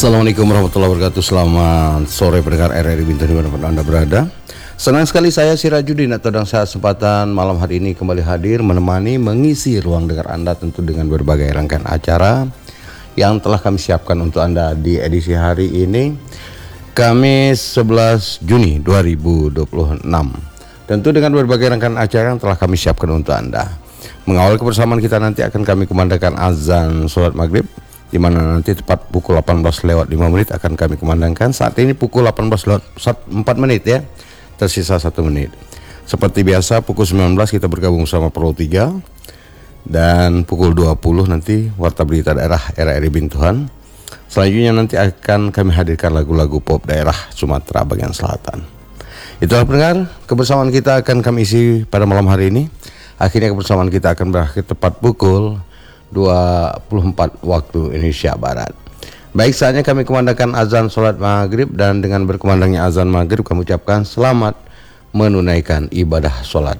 Assalamualaikum warahmatullahi wabarakatuh. Selamat sore pendengar RRI Bintang dimanapun Anda berada. Senang sekali saya Sirajuddin atau dalam kesempatan malam hari ini kembali hadir menemani mengisi ruang dengar Anda, tentu dengan berbagai rangkaian acara yang telah kami siapkan untuk Anda di edisi hari ini, Kamis 11 Juni 2026. Tentu dengan berbagai rangkaian acara yang telah kami siapkan untuk Anda. Mengawal kebersamaan kita nanti akan kami kumandangkan azan sholat maghrib, di mana nanti tepat pukul 18:05 akan kami kumandangkan. Saat ini pukul 18:04 ya, tersisa 1 menit. Seperti biasa pukul 19 kita bergabung sama Pro 3, dan pukul 20 nanti Warta Berita Daerah RRI Bintuhan. Selanjutnya nanti akan kami hadirkan lagu-lagu pop daerah Sumatera bagian selatan. Itulah pendengar, kebersamaan kita akan kami isi pada malam hari ini. Akhirnya kebersamaan kita akan berakhir tepat pukul 24 waktu Indonesia Barat. Baik, saatnya kami kumandangkan azan sholat maghrib, dan dengan berkumandangnya azan maghrib kami ucapkan selamat menunaikan ibadah sholat